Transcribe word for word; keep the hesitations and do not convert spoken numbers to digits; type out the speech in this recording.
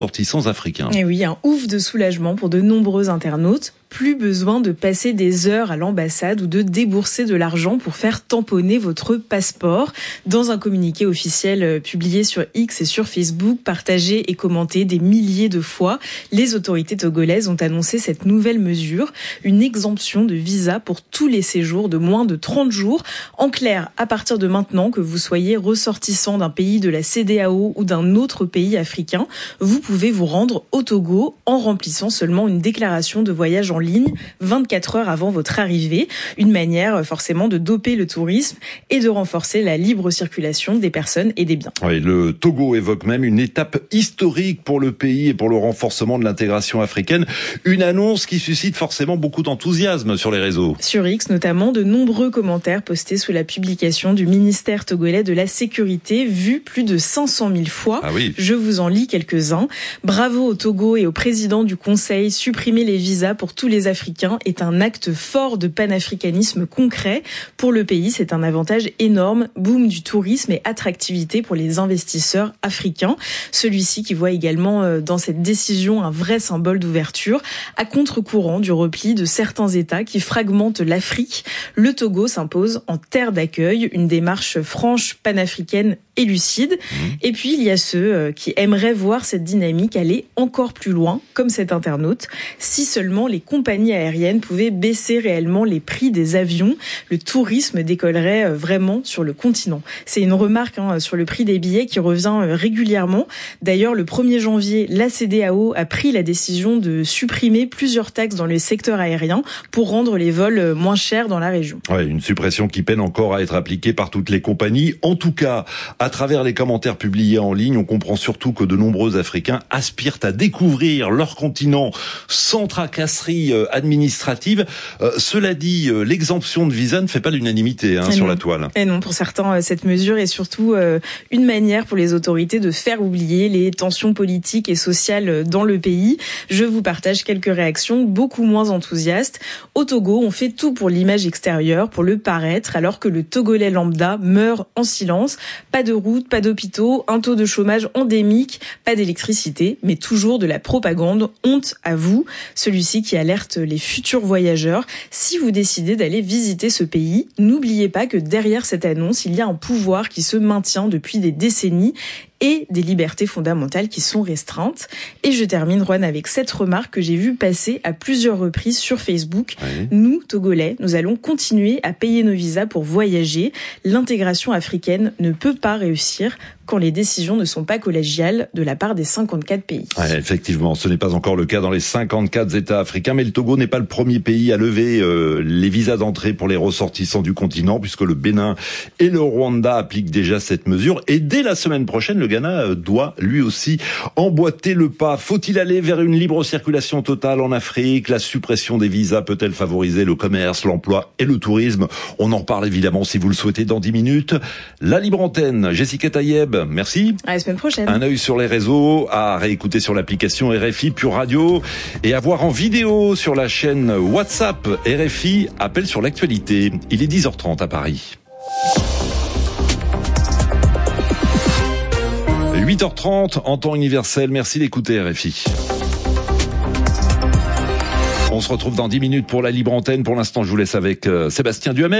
ressortissants africains. Et oui, un ouf de soulagement pour de nombreux internautes. Plus besoin de passer des heures à l'ambassade ou de débourser de l'argent pour faire tamponner votre passeport. Dans un communiqué officiel publié sur X et sur Facebook, partagé et commenté des milliers de fois, les autorités togolaises ont annoncé cette nouvelle mesure, une exemption de visa pour tous les séjours de moins de trente jours. En clair, à partir de maintenant, que vous soyez ressortissant d'un pays de la C D A O ou d'un autre pays africain, vous pouvez vous rendre au Togo en remplissant seulement une déclaration de voyage en ligne vingt-quatre heures avant votre arrivée. Une manière forcément de doper le tourisme et de renforcer la libre circulation des personnes et des biens. Oui, le Togo évoque même une étape historique pour le pays et pour le renforcement de l'intégration africaine. Une annonce qui suscite forcément beaucoup d'enthousiasme sur les réseaux. Sur X notamment, de nombreux commentaires postés sous la publication du ministère togolais de la Sécurité, vus plus de cinq cent mille fois. Ah oui. Je vous en lis quelques-uns. Bravo au Togo et au président du Conseil. Supprimer les visas pour tous les Africains est un acte fort de panafricanisme concret. Pour le pays, c'est un avantage énorme. Boom du tourisme et attractivité pour les investisseurs africains. Celui-ci qui voit également dans cette décision un vrai symbole d'ouverture. À contre-courant du repli de certains États qui fragmentent l'Afrique, le Togo s'impose en terre d'accueil. Une démarche franche, panafricaine et lucide. Mmh. Et puis, il y a ceux qui aimeraient voir cette dynamique aller encore plus loin, comme cet internaute. Si seulement les compagnies aériennes pouvaient baisser réellement les prix des avions, le tourisme décollerait vraiment sur le continent. C'est une remarque hein, sur le prix des billets qui revient régulièrement. D'ailleurs, le premier janvier, la C D A O a pris la décision de supprimer plusieurs taxes dans le secteur aérien pour rendre les vols moins chers dans la région. Ouais, une suppression qui peine encore à être appliquée par toutes les compagnies. En tout cas, à travers les commentaires publiés en ligne, on comprend surtout que de nombreux Africains aspirent à découvrir leur continent sans tracasserie administrative. Euh, cela dit, euh, l'exemption de visa ne fait pas l'unanimité hein, sur non. la toile. Et non, pour certains, cette mesure est surtout euh, une manière pour les autorités de faire oublier les tensions politiques et sociales dans le pays. Je vous partage quelques réactions beaucoup moins enthousiastes. Au Togo, on fait tout pour l'image extérieure, pour le paraître, alors que le Togolais lambda meurt en silence. Pas de routes, pas d'hôpitaux, un taux de chômage endémique, pas d'électricité, mais toujours de la propagande. Honte à vous, celui-ci qui alerte les futurs voyageurs. Si vous décidez d'aller visiter ce pays, n'oubliez pas que derrière cette annonce, il y a un pouvoir qui se maintient depuis des décennies et des libertés fondamentales qui sont restreintes. Et je termine, Juan, avec cette remarque que j'ai vue passer à plusieurs reprises sur Facebook. Oui. Nous, Togolais, nous allons continuer à payer nos visas pour voyager. L'intégration africaine ne peut pas réussir quand les décisions ne sont pas collégiales de la part des cinquante-quatre pays. Ouais, effectivement, ce n'est pas encore le cas dans les cinquante-quatre États africains, mais le Togo n'est pas le premier pays à lever euh, les visas d'entrée pour les ressortissants du continent, puisque le Bénin et le Rwanda appliquent déjà cette mesure. Et dès la semaine prochaine, le Ghana doit lui aussi emboîter le pas. Faut-il aller vers une libre circulation totale en Afrique? La suppression des visas peut-elle favoriser le commerce, l'emploi et le tourisme? On en parle évidemment si vous le souhaitez dans dix minutes. La libre antenne, Jessica Tayeb, merci. À la semaine prochaine. Un œil sur les réseaux, à réécouter sur l'application R F I Pure Radio et à voir en vidéo sur la chaîne WhatsApp R F I Appel sur l'actualité. Il est dix heures trente à Paris. huit heures trente en temps universel. Merci d'écouter R F I. On se retrouve dans dix minutes pour la libre antenne. Pour l'instant, je vous laisse avec euh, Sébastien Duhamel.